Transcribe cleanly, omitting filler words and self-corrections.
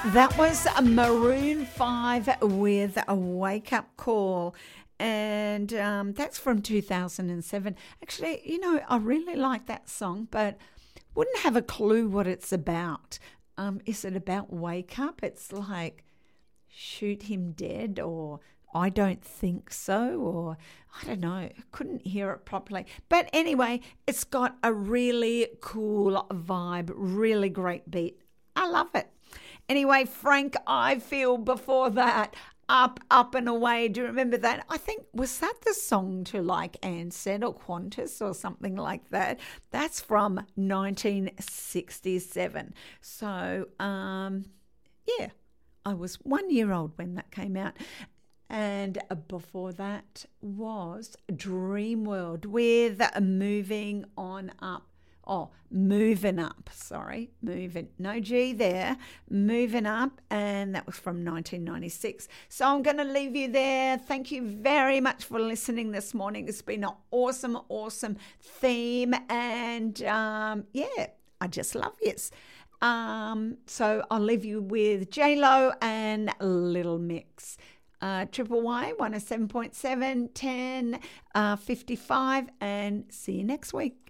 That was a Maroon 5 with a Wake Up Call. And that's from 2007. Actually, you know, I really like that song, but wouldn't have a clue what it's about. Is it about wake up? It's like shoot him dead, or I don't think so, or I don't know. I couldn't hear it properly. But anyway, it's got a really cool vibe, really great beat. I love it. Anyway, Frank, I Feel before that, Up, Up and Away. Do you remember that? I think, was that the song to like Ansett or Qantas or something like that? That's from 1967. So, yeah, I was 1 year old when that came out. And before that was Dream World with Moving On Up. Oh, Moving Up, sorry. Moving, no G there. Moving Up, and that was from 1996. So I'm going to leave you there. Thank you very much for listening this morning. It's been an awesome, awesome theme. And, yeah, I just love yous. So I'll leave you with J-Lo and Little Mix. Triple Y 107.7, 10, 55, and see you next week.